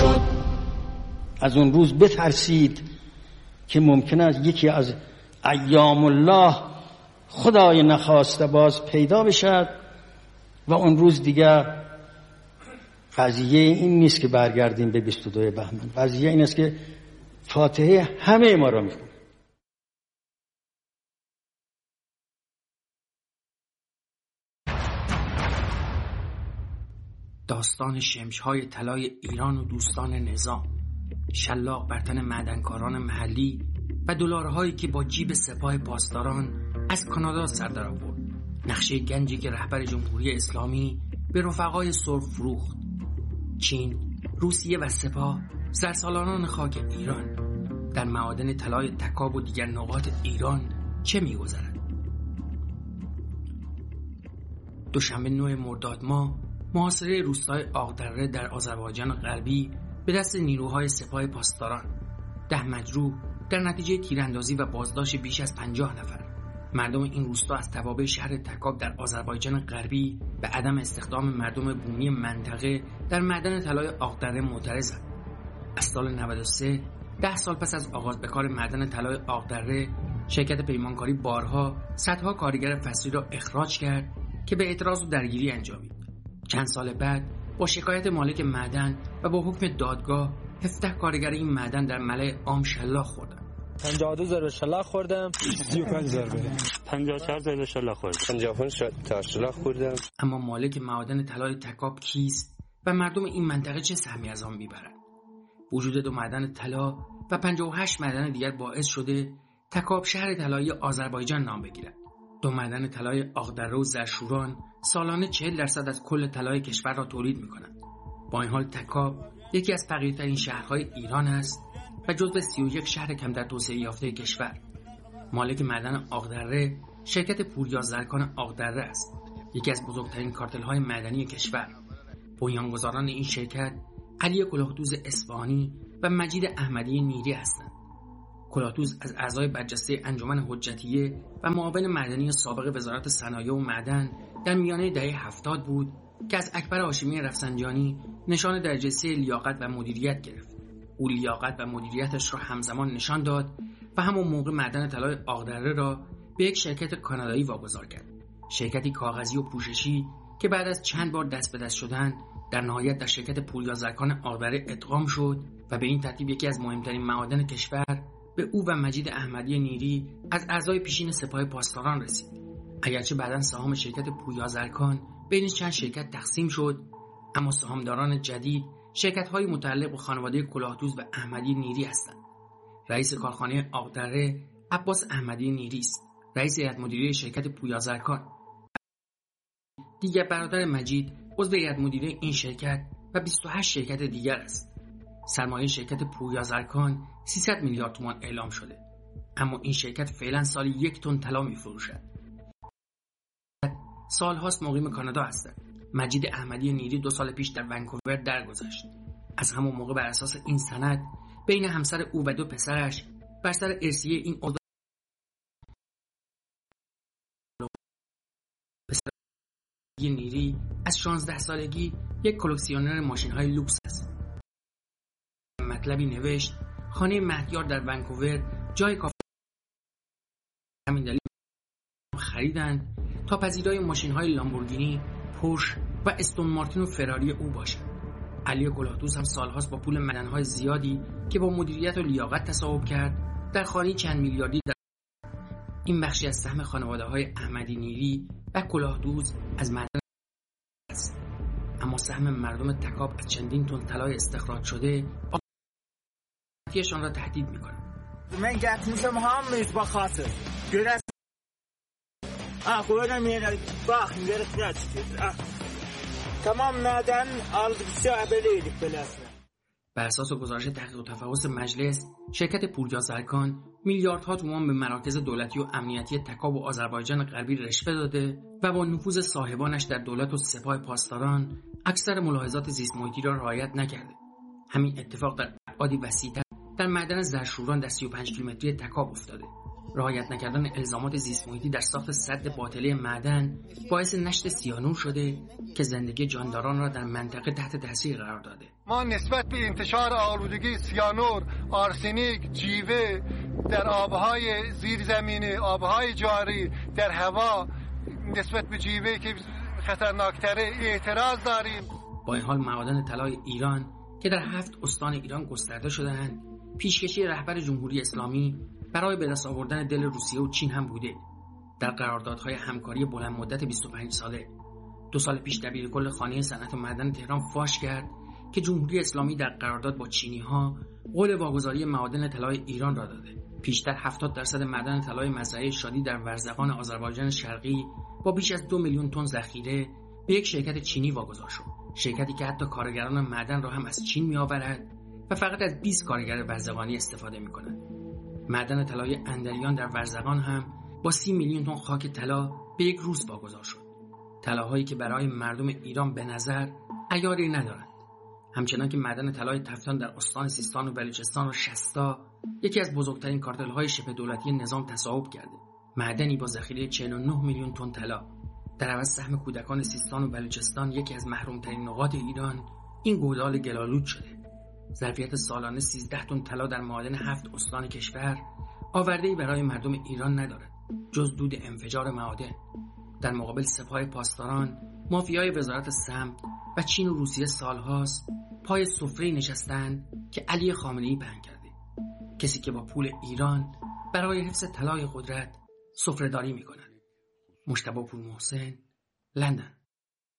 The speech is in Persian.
شد. از اون روز بترسید که ممکن است یکی از ایام الله خدای نخواسته باز پیدا بشد و اون روز دیگر قضیه این نیست که برگردیم به 22 بهمن. قضیه این است که فاتحه همه ما را میخونیم. داستان شمش‌های طلای ایران و دوستان نظام، شلاق بر تن معدنکاران محلی و دلارهایی که با جیب سپاه پاسداران از کانادا سر در آورد. نقشه گنجی که رهبر جمهوری اسلامی به رفقای سرخ فروخت. چین، روسیه و سپاه سرسالاران خاک ایران. در معادن طلای تکاب و دیگر نقاط ایران چه می‌گذرد؟ دوشنبه 9 مرداد ماه محاصره روستای آقدره در آذربایجان غربی به دست نیروهای سپاه پاسداران. 10 مجروح در نتیجه تیراندازی و بازداشت بیش از 50 نفر. مردم این روستا از توابع شهر تکاب در آذربایجان غربی به عدم استخدام مردم بومی منطقه در معدن طلای آقدره معترضند. از سال 93، 10 سال پس از آغاز به کار معدن طلای آقدره، شرکت پیمانکاری بارها صدها کارگر فصلی را اخراج کرد که به اعتراض و درگیری انجامید. چند سال بعد با شکایت مالک معدن و با حکم دادگاه 17 کارگر این معدن در ملأ عام شلاق خوردند. 52 ضربه شلاق خوردم، 35 ضربه، 54 ضربه شلاق خوردم، 55 تا شلاق خوردم. اما مالک معدن طلای تکاب کیست و مردم این منطقه چه سهمی از آن میبرند؟ وجود 2 معدن طلا و 58 معدن دیگر باعث شده تکاب شهر طلایی آذربایجان نام بگیرد. 2 معدن طلای آقدره و زرشوران سالانه 40% از کل طلای کشور را تولید می‌کنند. با این حال تکاب یکی از فقیرترین شهرهای ایران است و جزو 31 شهر کم در توسعه یافته کشور. مالک معدن آقدره شرکت پوریا زرکان آقدره است، یکی از بزرگترین کارتل‌های معدنی کشور. بنیانگذاران این شرکت علی کلاهدوز اصفهانی و مجید احمدی نیری هستند. کلاهدوز از اعضای برجسته انجمن حجتیه و معاون معدنی سابق وزارت صنایع و معدن در میانه دهه 70 بود که از اکبر هاشمی رفسنجانی نشان درجه 3 لیاقت و مدیریت گرفت. او لیاقت و مدیریتش را همزمان نشان داد و همون موقع معدن طلای آقدره را به یک شرکت کانادایی واگذار کرد. شرکتی کاغذی و پوششی که بعد از چند بار دست به دست شدن در نهایت در شرکت پوریا زرکان آقدره ادغام شد و به این ترتیب یکی از مهمترین معادن کشور به او و مجید احمدی نیری از اعضای پیشین سپاه پاسداران رسید. اگرچه بعداً سهام شرکت پوریا زرکان بین چند شرکت تقسیم شد، اما سهامداران جدید شرکت‌های متعلق به خانواده کلاهدوز و احمدی نیری هستند. رئیس کارخانه آقدره عباس احمدی نیری است. رئیس هیئت مدیره شرکت پوریا زرکان دیگر برادر مجید عضو هیئت مدیره این شرکت و 28 شرکت دیگر است. سرمایه شرکت پوریا زرکان 300 میلیارد تومان اعلام شده، اما این شرکت فعلا سالی 1 تن طلا می‌فروشد. سال‌هاست مقیم کانادا هستند. مجید احمدی نیری 2 سال پیش در ونکوور درگذشت. از همون موقع بر اساس این سند بین همسر او و 2 پسرش بر سر ارثیه این عضو نیری از 16 سالگی یک کلکسیونر ماشین‌های لوکس است. مطلبی نوشت خانه مهدیار در ونکوور جای کافی، همین دلیل خریدند تا پذیرای ماشین‌های لامبورگینی، پورش و استون مارتین و فراری او باشد. علی کلاهدوز هم سال‌هاست با پول معدن‌های زیادی که با مدیریت و لیاقت تصاحب کرد در خانه چند میلیاردی در این بخشی از سهم خانواده‌های احمدی نیری و کلاهدوز از معدن است. اما سهم مردم تکاب از چندین تن طلای استخراج شده آتیشان را تهدید می‌کند. من گفتم همش با خاطر گرفت خودم میرم باخ گرفت تمام معدن aldık شعبلiydik بلاسه. بر اساس گزارش تحقیق و تفحص مجلس، شرکت پوریا زرکان میلیاردها تومان به مراکز دولتی و امنیتی تکاب و آذربایجان غربی رشوه داده و با نفوذ صاحبانش در دولت و سپاه پاسداران اکثر ملاحظات زیست محیطی را رعایت نکرده. همین اتفاق در ابعادی وسیع‌تر در معدن زرشوران در 35 کیلومتری تکاب افتاده. رعایت نکردن الزامات زیست محیطی در ساخت سد باطله معدن باعث نشت سیانور شده که زندگی جانداران را در منطقه تحت تاثیر قرار داده. ما نسبت به انتشار آلودگی سیانور، آرسنیک، جیوه در آبهای زیرزمینی، آبهای جاری، در هوا نسبت به جیوه که خطرناکتره اعتراض داریم. با این حال معادن طلای ایران که در 7 استان ایران گسترده شده‌اند، پیشکشی رهبر جمهوری اسلامی برای به دست آوردن دل روسیه و چین هم بوده. در قراردادهای همکاری بلند مدت 25 ساله 2 سال پیش دبیرکل خانه صنعت معدن تهران فاش کرد که جمهوری اسلامی در قرارداد با چینی‌ها قول واگذاری معادن طلای ایران را داده. پیشتر 70% معدن طلای مزرعه شادی در ورزقان آذربایجان شرقی با بیش از 2 میلیون تن ذخیره به یک شرکت چینی واگذار شد. شرکتی که حتی کارگران معدن را هم از چین می‌آورد و فقط از 20 کارگر ورزقانی استفاده می‌کند. معدن طلای اندریان در ورزقان هم با 30 میلیون تن خاک طلا به یک روز واگذار شد. طلاهایی که برای مردم ایران به نظر عیاری ندارند. همچنان که معدن طلای تفتان در استان سیستان و بلوچستان و شستا یکی از بزرگترین کارتل‌های شبه دولتی نظام تصاحب کرده. معدنی با ذخیره 49 میلیون تن طلا. در عوض سهم کودکان سیستان و بلوچستان، یکی از محروم‌ترین نقاط ایران، این گودال گلالود شده. ظرفیت سالانه 13 تن طلا در معادن 7 استان کشور آورده‌ای برای مردم ایران ندارد جز دود انفجار معادن. در مقابل سپاه پاسداران، مافیای وزارت سمت و چین و روسیه سالهاست پای سفره نشستند که علی خامنه‌ای پهن کرده، کسی که با پول ایران برای حفظ طلای قدرت سفره‌داری می‌کند. مجتبی پورمحسن، لندن.